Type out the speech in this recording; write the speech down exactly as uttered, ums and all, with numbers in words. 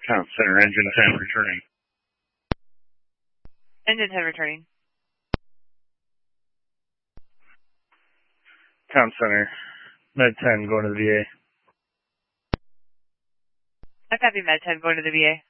Town Center, Engine ten returning. Engine ten returning. Town Center, Med ten going to the V A. I copy Med ten going to the V A.